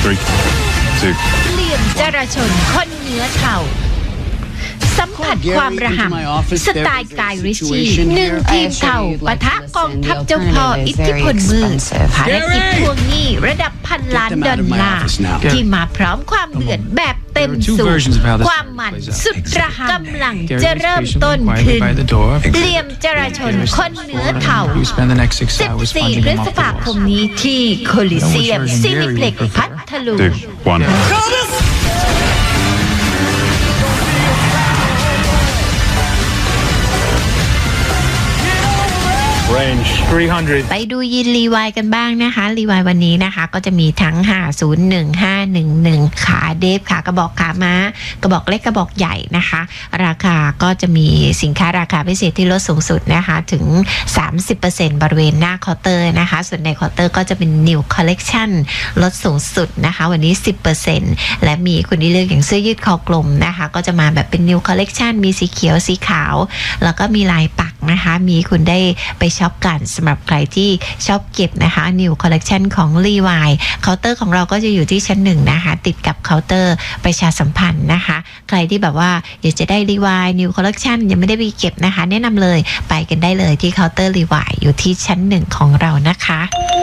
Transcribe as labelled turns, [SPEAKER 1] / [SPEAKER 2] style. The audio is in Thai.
[SPEAKER 1] เหลี่ยมจราชนคนเนื้อเทาสัมผัสความระห่ำสไตล์กายริชีหนึ่งทีมเทาปะทะกองทัพเจ้าพ่ออิทธิพลมืดภารกิจทวงหนี้ระดับพันล้านดอลลาร์ที่มาพร้อมความเดือดแบบเต็มสูบความมันสุดระห่ำกำลังจะเริ่มต้นขึ้นเหลี่ยมจราชนคนเนื้อเทา14 พฤษภาคมนี้ที่โคลิเซียมซินิเพล็กซ์พัทลุง
[SPEAKER 2] Range 300
[SPEAKER 1] ไปดูยีนรีวายกันบ้างนะคะรีวายวันนี้นะคะก็จะมีทั้ง501 511ขาเดฟขากระบอกขาม้ากระบอกเล็กกระบอกใหญ่นะคะราคาก็จะมีสินค้าราคาพิเศษที่ลดสูงสุดนะคะถึง 30% บริเวณหน้าเคาน์เตอร์นะคะส่วนในเคาน์เตอร์ก็จะเป็น New Collection ลดสูงสุดนะคะวันนี้ 10% และมีคุณที่เลือกอย่างเสื้อยืดคอกลมนะคะก็จะมาแบบเป็น New Collection มีสีเขียวสีขาวแล้วก็มีลายปักนะคะมีคุณได้ไปช็อปกันสำหรับใครที่ชอบเก็บนะคะ New Collection ของ Levi เคาน์เตอร์ของเราก็จะอยู่ที่ชั้น1นะคะติดกับเคาน์เตอร์ประชาสัมพันธ์นะคะใครที่แบบว่าอยากจะได้ Levi New Collection ยังไม่ได้ไปเก็บนะคะแนะนำเลยไปกันได้เลยที่เคาน์เตอร์ Levi อยู่ที่ชั้น1ของเรานะคะ